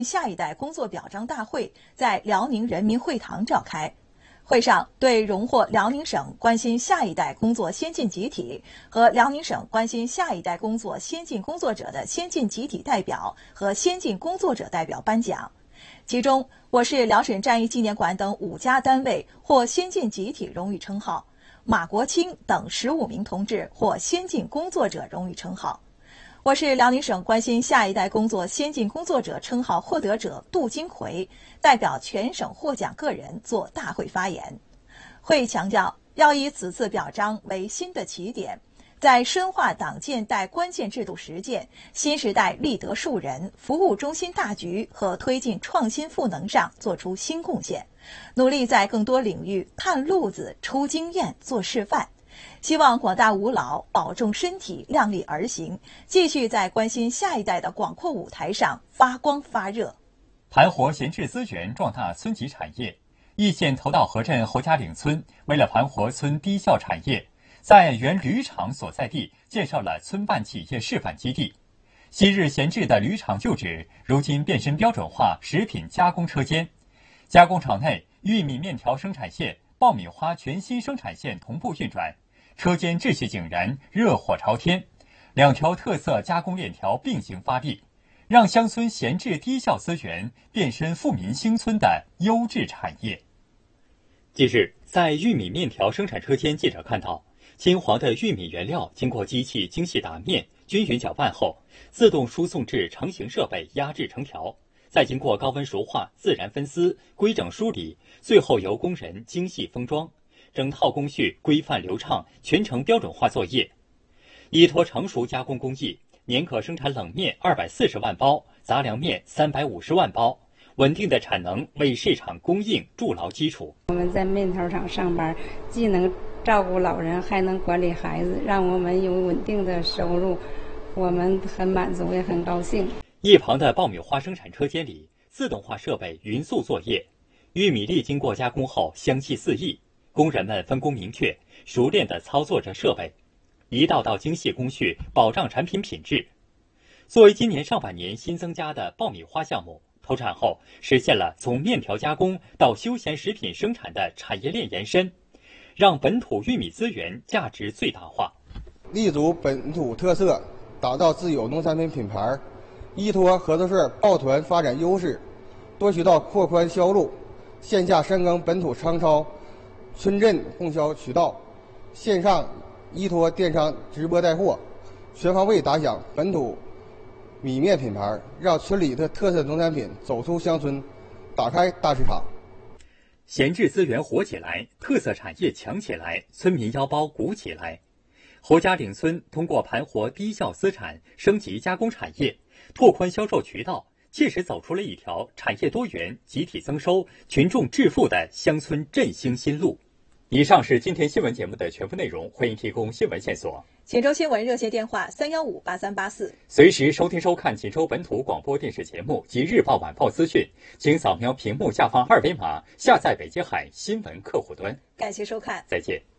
下一代工作表彰大会在辽宁人民会堂召开。会上，对荣获辽宁省关心下一代工作先进集体和辽宁省关心下一代工作先进工作者的先进集体代表和先进工作者代表颁奖。其中，我市辽沈战役纪念馆等5家单位获先进集体荣誉称号，马国清等15名同志获先进工作者荣誉称号。我市辽宁省关心下一代工作先进工作者称号获得者杜金奎代表全省获奖个人作大会发言。会强调，要以此次表彰为新的起点，在深化党建代关键制度实践、新时代立德树人、服务中心大局和推进创新赋能上做出新贡献，努力在更多领域探路子、出经验、做示范。希望广大吾老保重身体，量力而行，继续在关心下一代的广阔舞台上发光发热。 盘活闲置资源，壮大村级产业。易县头道河镇侯家岭村为了盘活村低效产业，在原铝厂所在地建设了村办企业示范基地。昔日闲置的铝厂旧址，如今变身标准化食品加工车间。加工厂内玉米面条生产线、爆米花全新生产线同步运转，车间秩序井然，热火朝天，2条特色加工链条并行发力，让乡村闲置低效资源变身富民兴村的优质产业。近日，在玉米面条生产车间，记者看到金黄的玉米原料经过机器精细打面、均匀搅拌后，自动输送至成型设备压制成条，再经过高温熟化、自然分丝、规整梳理，最后由工人精细封装，整套工序规范流畅，全程标准化作业。依托成熟加工工艺，年可生产冷面240万包，杂粮面350万包，稳定的产能为市场供应筑牢基础。 我们在面条厂上班，既能照顾老人，还能管理孩子，让我们有稳定的收入，我们很满足，也很高兴。 一旁的爆米花生产车间里，自动化设备匀速作业，玉米粒经过加工后香气四溢，工人们分工明确，熟练地操作着设备，一道道精细工序保障产品品质。作为今年上半年新增加的爆米花项目，投产后实现了从面条加工到休闲食品生产的产业链延伸，让本土玉米资源价值最大化。 立足本土特色，打造自有农产品品牌，依托合作社抱团发展优势，多渠道扩宽销路，线下深耕本土商超、村镇供销渠道，线上依托电商直播带货，全方位打响本土米面品牌，让村里的特色农产品走出乡村，打开大市场。 闲置资源活起来，特色产业强起来，村民腰包鼓起来。侯家岭村通过盘活低效资产，升级加工产业，拓宽销售渠道，切实走出了一条产业多元、集体增收、群众致富的乡村振兴新路。以上是今天新闻节目的全部内容，欢迎提供新闻线索。 锦州新闻热线电话3158384， 随时收听收看锦州本土广播电视节目及日报晚报资讯，请扫描屏幕下方2维码下载北京海新闻客户端。 感谢收看， 再见。